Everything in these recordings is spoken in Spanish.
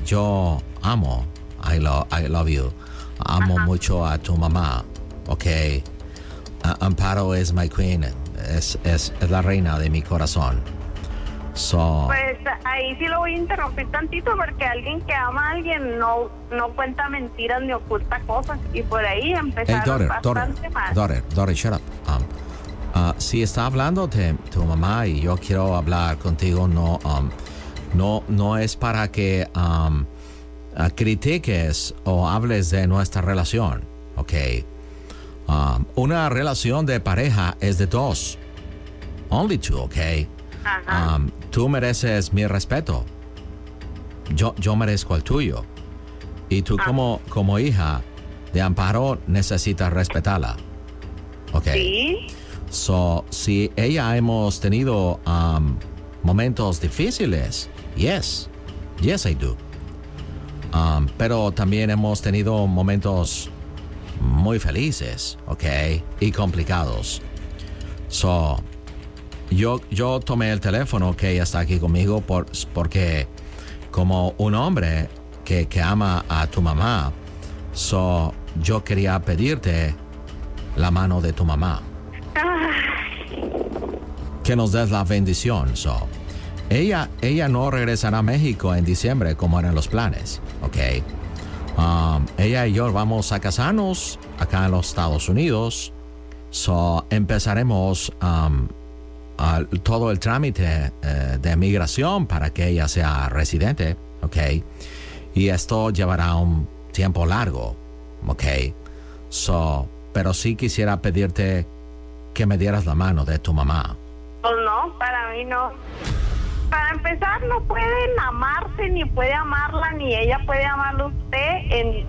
yo amo, I love you, amo mucho a tu mamá, ok. Amparo es my queen, es la reina de mi corazón. So, pues ahí sí lo voy a interrumpir tantito porque alguien que ama a alguien no cuenta mentiras ni oculta cosas y por ahí empezaron bastante mal. Daughter, shut up. Si está hablando de tu mamá y yo quiero hablar contigo, no es para que critiques o hables de nuestra relación, ¿ok? Una relación de pareja es de dos. Only two, ¿ok? Tú mereces mi respeto. Yo merezco el tuyo. Y tú como hija de Amparo necesitas respetarla, ¿ok? Sí. So, si ella hemos tenido momentos difíciles, yes, I do. Pero también hemos tenido momentos muy felices, ¿ok? Y complicados. So, yo tomé el teléfono que ella está aquí conmigo porque como un hombre que ama a tu mamá, so, yo quería pedirte la mano de tu mamá. Que nos des la bendición. So, ella no regresará a México en diciembre como eran los planes, ¿ok? Ella y yo vamos a casarnos acá en los Estados Unidos. So, empezaremos todo el trámite de migración para que ella sea residente, ¿ok? Y esto llevará un tiempo largo, ¿ok? So, pero sí quisiera pedirte que me dieras la mano de tu mamá. Pues no, para mí no. Para empezar, no pueden amarse, ni puede amarla, ni ella puede amarlo a usted en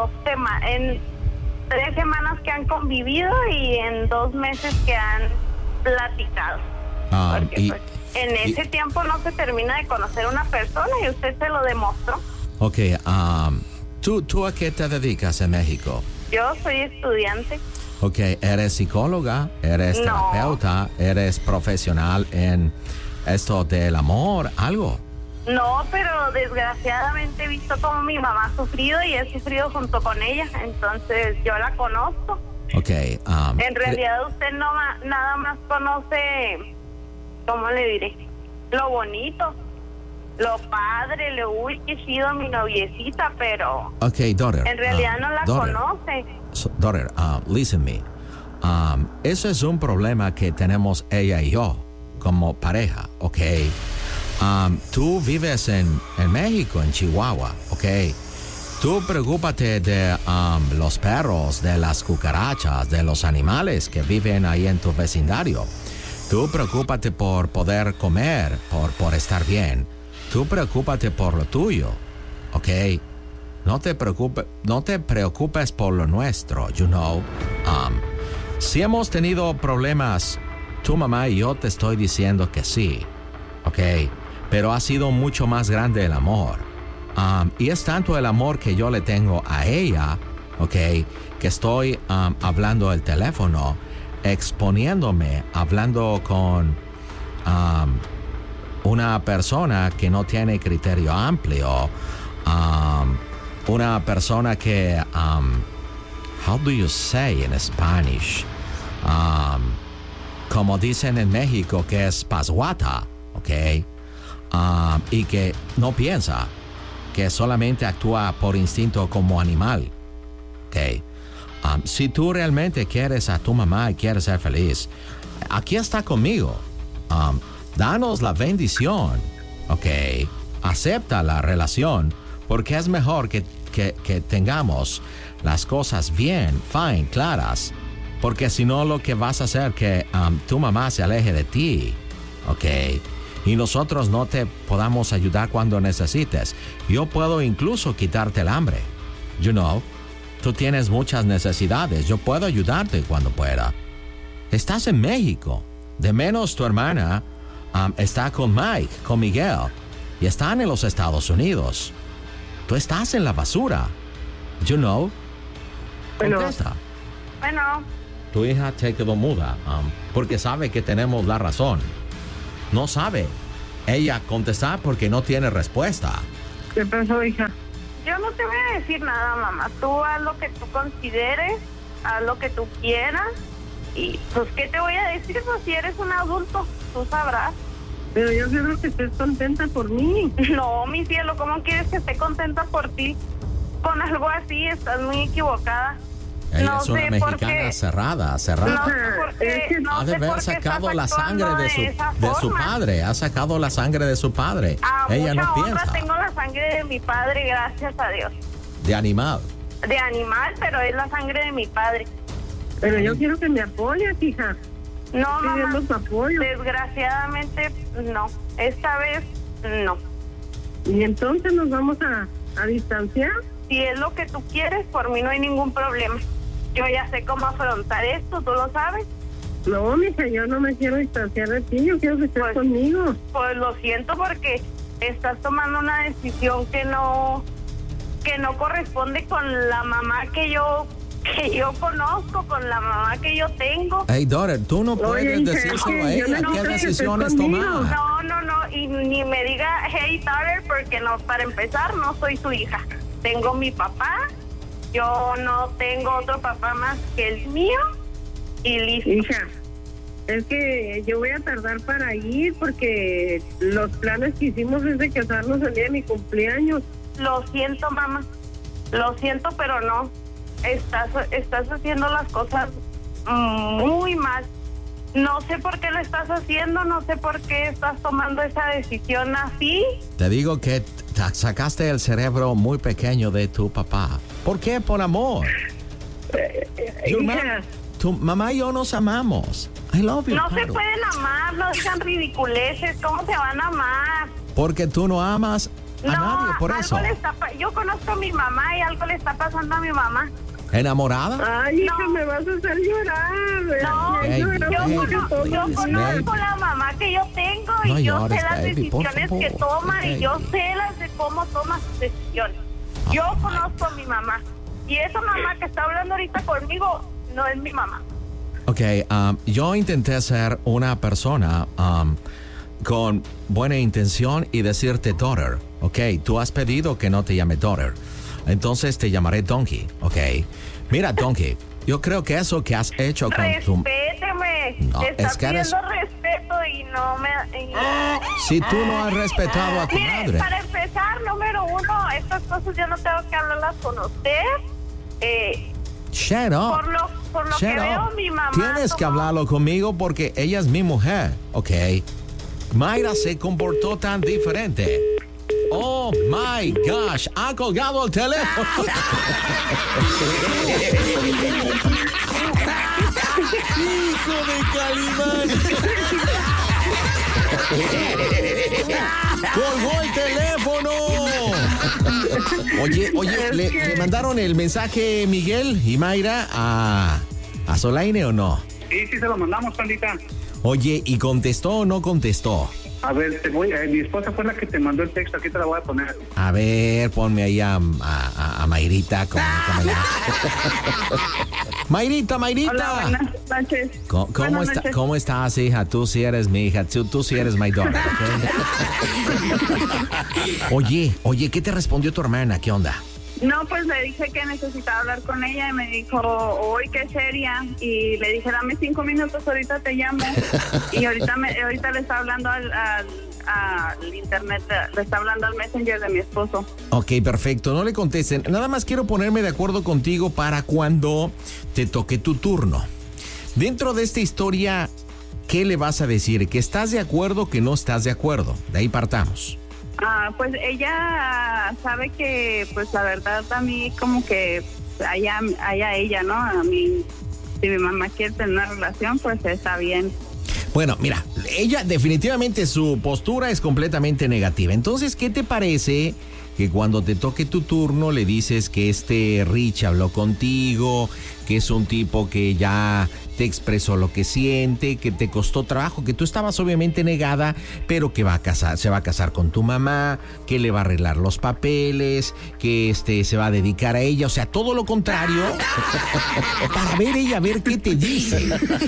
3 semanas que han convivido y en 2 meses que han platicado. Porque en ese tiempo no se termina de conocer una persona y usted se lo demostró. Ok, ¿tú a qué te dedicas en México? Yo soy estudiante. Ok, ¿eres psicóloga? ¿Eres terapeuta? ¿Eres profesional en esto del amor? ¿Algo? No, pero desgraciadamente he visto cómo mi mamá ha sufrido y he sufrido junto con ella. Entonces yo la conozco. Ok. En realidad usted nada más conoce, ¿cómo le diré? Lo bonito, lo padre, que he sido mi noviecita, pero daughter, en realidad no la conoce. Daughter, listen me. Eso es un problema que tenemos ella y yo como pareja, ¿ok? Tú vives en México, en Chihuahua, ¿ok? Tú preocúpate de los perros, de las cucarachas, de los animales que viven ahí en tu vecindario. Tú preocúpate por poder comer, por estar bien. Tú preocúpate por lo tuyo, ¿ok? No te preocupes por lo nuestro, you know. Si hemos tenido problemas, tu mamá y yo te estoy diciendo que sí, ¿ok? Pero ha sido mucho más grande el amor. Y es tanto el amor que yo le tengo a ella, ¿ok? Que estoy hablando el teléfono, exponiéndome, hablando con una persona que no tiene criterio amplio, una persona que, how do you say in Spanish? Como dicen en México, que es pasguata, ¿ok? Y que no piensa, que solamente actúa por instinto como animal, ¿ok? Si tú realmente quieres a tu mamá y quieres ser feliz, aquí está conmigo. Danos la bendición, ¿ok? Acepta la relación, porque es mejor que tengamos las cosas bien, fine, claras, porque si no lo que vas a hacer es que tu mamá se aleje de ti, ¿ok? Y nosotros no te podamos ayudar cuando necesites. Yo puedo incluso quitarte el hambre, you know. Tú tienes muchas necesidades, yo puedo ayudarte cuando pueda. Estás en México, de menos tu hermana está con Mike, con Miguel, y están en los Estados Unidos. Tú estás en la basura, you know. Contesta. Bueno. Tu hija te quedó muda, porque sabe que tenemos la razón. No sabe ella contestar porque no tiene respuesta. ¿Qué pasó, hija? Yo no te voy a decir nada, mamá. Tú haz lo que tú consideres, haz lo que tú quieras. Y pues, ¿qué te voy a decir? Pues si eres un adulto, tú sabrás. Pero yo quiero que estés contenta por mí. No, mi cielo, ¿cómo quieres que esté contenta por ti? Con algo así estás muy equivocada. Ella No es una sé mexicana por qué. cerrada. No sé por qué, no Ha de sé haber por qué sacado estás la sangre actuando de esa su forma. padre. Ha sacado la sangre de su padre. A Ella mucha no honra piensa. tengo la sangre de mi padre, gracias a Dios. De animal. De animal, pero es la sangre de mi padre. Pero yo quiero que me apoyes, hija. No, mamá, Pidiendo tu apoyo. desgraciadamente no. Esta vez no. Y entonces nos vamos a distanciar. Si es lo que tú quieres, por mí no hay ningún problema. Yo ya sé cómo afrontar esto, tú lo sabes. No, mija, yo no me quiero distanciar de ti, yo quiero que estés conmigo. Pues lo siento porque estás tomando una decisión que no corresponde con la mamá que yo conozco, con la mamá que yo tengo. Hey, daughter, tú no puedes hija, decírselo a yo ella. no ¿Qué creo que decisiones estés conmigo. tomar? No, y ni me diga hey daughter, porque no, para empezar no soy su hija. Tengo mi papá, yo no tengo otro papá más que el mío y listo. Hija, es que yo voy a tardar para ir porque los planes que hicimos es de casarnos el día de mi cumpleaños. Lo siento, mamá, lo siento, pero no. Estás haciendo las cosas muy mal. No sé por qué lo estás haciendo, no sé por qué estás tomando esa decisión así. Te digo que sacaste el cerebro muy pequeño de tu papá. ¿Por qué? Por amor. Hija, Tu mamá y yo nos amamos. I love you, No se Paro. pueden amar, no digan ridiculeces, ¿cómo se van a amar? Porque tú no amas a nadie, por algo eso. yo conozco a mi mamá y algo le está pasando a mi mamá. ¿Enamorada? ay, hija, No. me vas a hacer llorar. No, Hey, yo, hey, conozco baby. la mamá que yo tengo No y yo llores, sé las baby, por decisiones que favor. toma Okay. y yo sé las de cómo toma sus decisiones. Yo conozco a mi mamá y esa mamá que está hablando ahorita conmigo no es mi mamá. Ok, yo intenté ser una persona con buena intención y decirte daughter. Ok, tú has pedido que no te llame daughter. Entonces te llamaré Donkey. Ok. Mira, Donkey, yo creo que eso que has hecho con tu... Respéteme. No, Te está es que eres- pidiendo respeto y no me... Si tú no has respetado a tu Mire, madre. para empezar, número uno, estas cosas yo no tengo que hablarlas con usted. Shut up. Por lo que Shut veo, up. mi mamá... Tienes que tomó- hablarlo conmigo porque ella es mi mujer. Ok. Mayra se comportó tan diferente. Oh my gosh, ha colgado el teléfono. Hijo de Calimán. Colgó el teléfono. Oye, ¿le mandaron el mensaje Miguel y Mayra a Solaine o no? Sí, se lo mandamos, pandita. Oye, ¿y contestó o no contestó? A ver, mi esposa fue la que te mandó el texto, aquí te la voy a poner. A ver, ponme ahí a Mayrita. Comunícamela. Mayrita. Hola, buenas noches. Buenas noches. ¿Cómo estás, hija? Tú sí eres mi hija. Tú sí eres my daughter. ¿Okay? Oye, ¿qué te respondió tu hermana? ¿Qué onda? No, pues le dije que necesitaba hablar con ella y me dijo, hoy qué seria. Y le dije, dame 5 minutos, ahorita te llamo. Y ahorita le está hablando al internet, le está hablando al Messenger de mi esposo. Ok, perfecto. No le contesten. Nada más quiero ponerme de acuerdo contigo para cuando te toque tu turno. Dentro de esta historia, ¿qué le vas a decir? ¿Que estás de acuerdo, que no estás de acuerdo? De ahí partamos. Pues ella sabe que, pues la verdad, a mí como que allá ella, ¿no? A mí, si mi mamá quiere tener una relación, pues está bien. Bueno, mira, ella definitivamente su postura es completamente negativa. Entonces, ¿qué te parece que cuando te toque tu turno le dices que Rich habló contigo, que es un tipo que ya te expresó lo que siente, que te costó trabajo, que tú estabas obviamente negada, pero que se va a casar con tu mamá, que le va a arreglar los papeles, que se va a dedicar a ella, o sea, todo lo contrario, para ver ella, a ver qué te dice.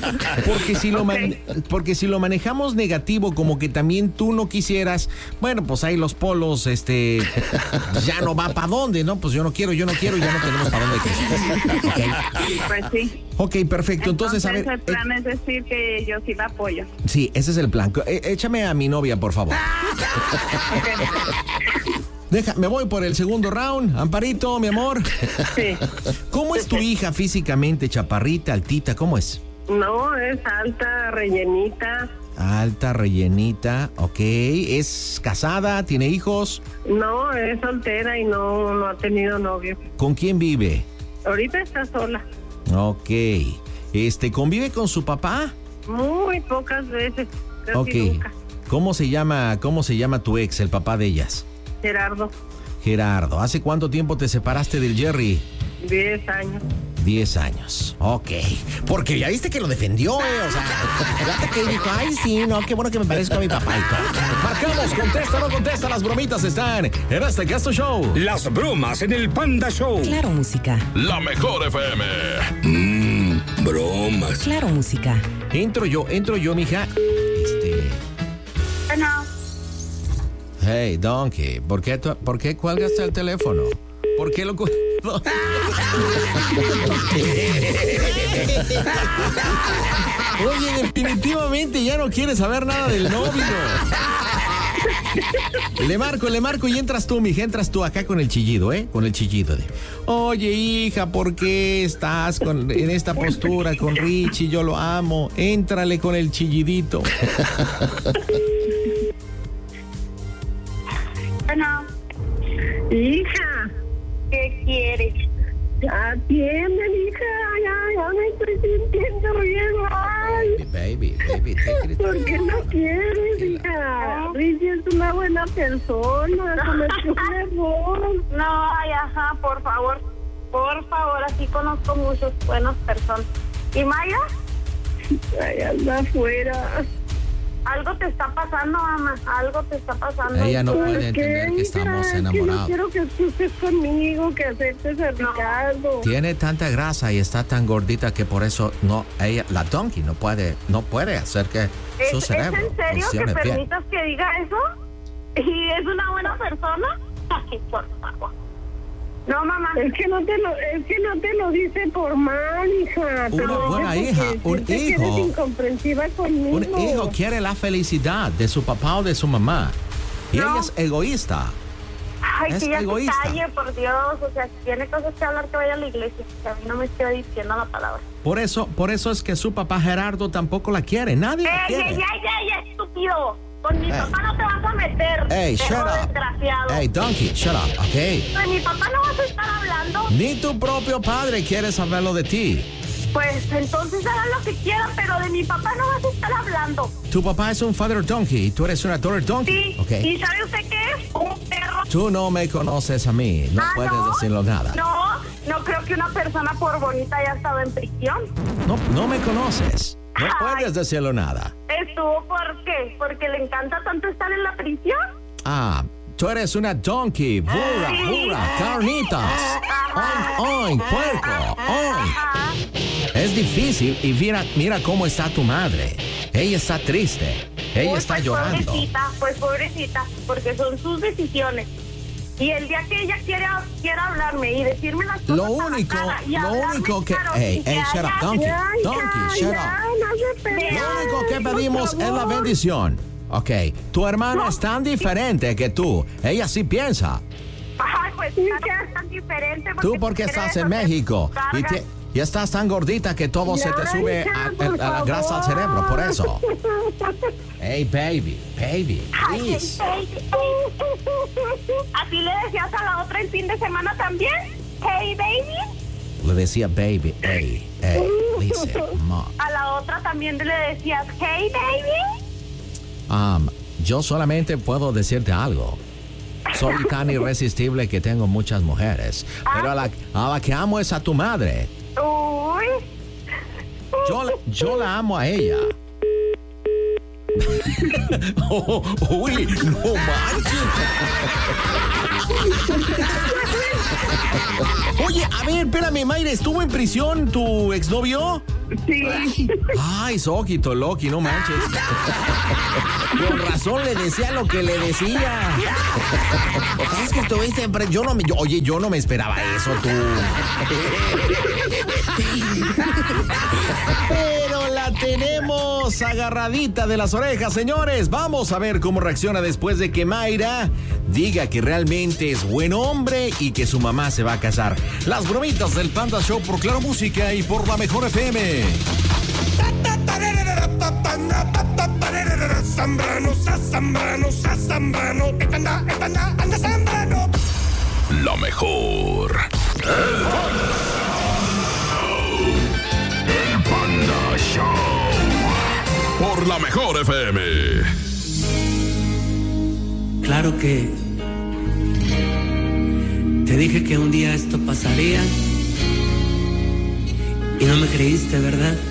Porque si lo manejamos negativo, como que también tú no quisieras, bueno, pues ahí los polos, ya no va para dónde, ¿no? Pues yo no quiero, ya no tenemos para dónde crecer. Okay. Pues sí. Ok, perfecto. Entonces, a ver. El plan es decir que yo sí la apoyo. Sí, ese es el plan. Échame a mi novia, por favor. Me voy por el segundo round. Amparito, mi amor. Sí. ¿Cómo es tu hija físicamente? Chaparrita, altita, ¿cómo es? No, es alta, rellenita. Alta, rellenita, ok. ¿Es casada? ¿Tiene hijos? No, es soltera y no ha tenido novio. ¿Con quién vive? Ahorita está sola. Ok. ¿Convive con su papá? Muy pocas veces, casi Ok. nunca. ¿Cómo se llama tu ex, el papá de ellas? Gerardo, ¿Hace cuánto tiempo te separaste del Jerry? 10 años. 10 años, ok. Porque ya viste que lo defendió, o sea, fíjate que dijo, ay, sí, no, qué bueno que me parezco a mi papá y todo. Marcamos, contesta, no contesta, las bromitas están en este Gasto Show. Las bromas en el Panda Show. Claro Música. La mejor FM. Bromas. Claro Música. Entro yo, mija. Bueno, Hey, Donkey, ¿por qué cuelgaste el teléfono? ¿Por qué lo cuelgas? Oye, definitivamente ya no quieres saber nada del novio. Le marco y entras tú, mija, entras tú acá con el chillido, con el chillido de, oye, hija, ¿por qué estás en esta postura con Richie? Yo lo amo. Éntrale con el chillidito. bueno, Hija, ¿qué quieres? atiende, hija, ya me estoy sintiendo bien mal. Baby, take it. ¿Por qué no quieres, hija? Richie es una buena persona, cometió un error. No, ay, ajá, por favor, así conozco muchas buenas personas. ¿Y Maya? Ay, anda afuera. Algo te está pasando, mamá, algo te está pasando. Ella no ¿Por puede qué, entender que estamos hija? enamorados. Que no quiero que tú estés conmigo, que aceptes a Ricardo. Tiene tanta grasa y está tan gordita que por eso la Donkey no puede hacer que su cerebro ¿Es en serio que funcione bien. permitas que diga eso? ¿Y es una buena persona? Ay, por favor. No, mamá. Es que no te lo dice por mal, hija. Te Una lo buena dice hija, porque un siente que hijo. eres incomprensiva conmigo. Un hijo quiere la felicidad de su papá o de su mamá. Y No. ella es egoísta. Ay, Es que ya egoísta. se calle, por Dios. O sea, si tiene cosas que hablar, que vaya a la iglesia. Que a mí no me esté diciendo la palabra. Por eso es que su papá Gerardo tampoco la quiere. Nadie la quiere. ¡Ey, estúpido! Con mi papá no te vas a meter. Hey, perro shut up. desgraciado. Hey, Donkey, shut up, ¿ok? De mi papá no vas a estar hablando. Ni tu propio padre quiere saberlo de ti. Pues entonces hagan lo que quieran, pero de mi papá no vas a estar hablando. Tu papá es un father donkey y tú eres una daughter donkey, Sí. ¿ok? ¿Y sabe usted qué es? Un perro. Tú no me conoces a mí, no puedes decirlo nada. No creo que una persona por bonita haya estado en prisión. No me conoces, no Ay. puedes decirlo nada. ¿Estuvo por qué? ¿Porque le encanta tanto estar en la prisión? Ah, tú eres una donkey, burra, carnitas. Oink, puerco, oink. Ajá. Es difícil y mira cómo está tu madre. Ella está triste, ella Uy, está pues llorando. pobrecita, porque son sus decisiones. Y el día que ella quiera hablarme y decirme las cosas Lo a la único cara y hablarme que... claro, Hey, y shut up, haya- donkey, Ya, shut up. no se peleen. Lo único que pedimos por es la favor. bendición. Ok, tu hermana es tan diferente que tú. Ella sí piensa. Ay, pues claro que es tan diferente. Tú porque estás en México y estás tan gordita que todo se te Ya, sube hija, a por la grasa al favor. cerebro, por eso. Hey, baby, please. ¿Así le decías a la otra el fin de semana también? Hey, baby. Le decía baby, hey, listen, mom. A la otra también le decías, hey, baby. Yo solamente puedo decirte algo. Soy tan irresistible que tengo muchas mujeres. Pero a la que amo es a tu madre. Uy. Yo la amo a ella. Uy, no manches. Oye, a ver, espérame, Mayra, ¿estuvo en prisión tu exnovio? Sí. Ay, Soquito, Loki, no manches. Con razón le decía lo que le decía. Es que estuviste... Yo no me esperaba eso, tú. Pero la tenemos agarradita de las orejas, señores. Vamos a ver cómo reacciona después de que Mayra diga que realmente es buen hombre y que su mamá se va a casar. Las bromitas del Panda Show por Claro Música y por la Mejor FM. La mejor. El Panda Show. Por la Mejor FM. Claro que te dije que un día esto pasaría y no me creíste, ¿verdad?